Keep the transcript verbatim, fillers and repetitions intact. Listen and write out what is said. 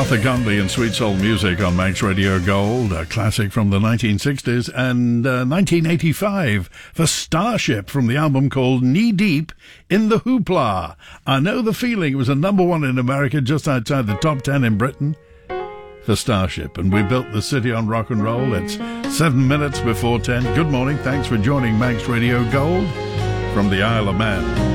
Arthur Gunley and Sweet Soul Music on Manx Radio Gold, a classic from the nineteen sixties, and uh, nineteen eighty-five for Starship from the album called Knee Deep in the Hoopla. I Know the Feeling. It was a number one in America, just outside the top ten in Britain for Starship. And we built the city on rock and roll. It's seven minutes before ten. Good morning. Thanks for joining Manx Radio Gold from the Isle of Man.